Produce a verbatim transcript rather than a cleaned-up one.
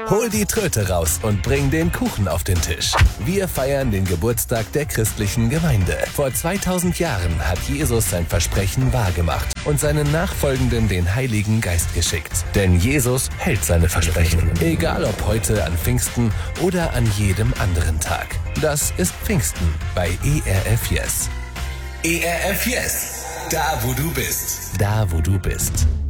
Hol die Tröte raus und bring den Kuchen auf den Tisch. Wir feiern den Geburtstag der christlichen Gemeinde. Vor zweitausend Jahren hat Jesus sein Versprechen wahrgemacht und seinen Nachfolgenden den Heiligen Geist geschickt. Denn Jesus hält seine Versprechen. Egal ob heute an Pfingsten oder an jedem anderen Tag. Das ist Pfingsten bei E R F Yes. E R F Yes. Da, wo du bist. Da, wo du bist.